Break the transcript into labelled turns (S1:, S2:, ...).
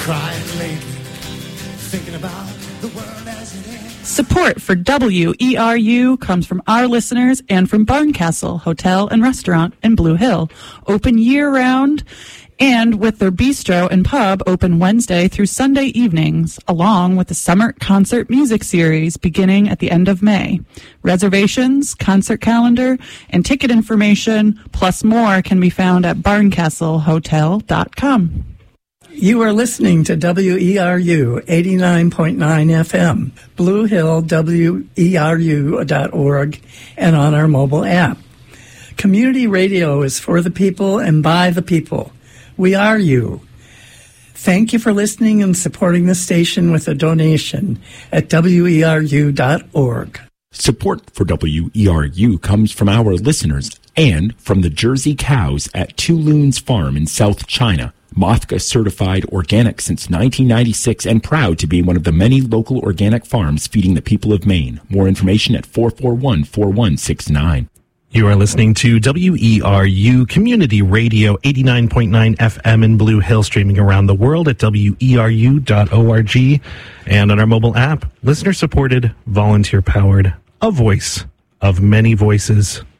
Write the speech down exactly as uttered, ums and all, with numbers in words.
S1: Crying lately, thinking about the world as it is.
S2: Support for W E R U comes from our listeners and from Barncastle Hotel and Restaurant in Blue Hill, open year-round, and with their bistro and pub open Wednesday through Sunday evenings, along with the Summer Concert Music Series beginning at the end of May. Reservations, concert calendar, and ticket information, plus more, can be found at barncastle hotel dot com.
S3: You are listening to W E R U eighty-nine point nine F M, Blue Hill, W E R U dot org, and on our mobile app. Community radio is for the people and by the people. We are you. Thank you for listening and supporting the station with a donation at W E R U dot org.
S4: Support for W E R U comes from our listeners and from the Jersey cows at Two Loons Farm in South China. Mothka certified organic since nineteen ninety-six and proud to be one of the many local organic farms feeding the people of Maine. More information at four four one, four one six nine.
S5: You are listening to W E R U Community Radio eighty-nine point nine F M in Blue Hill, streaming around the world at W E R U dot org and on our mobile app. Listener-supported, volunteer-powered, a voice of many voices.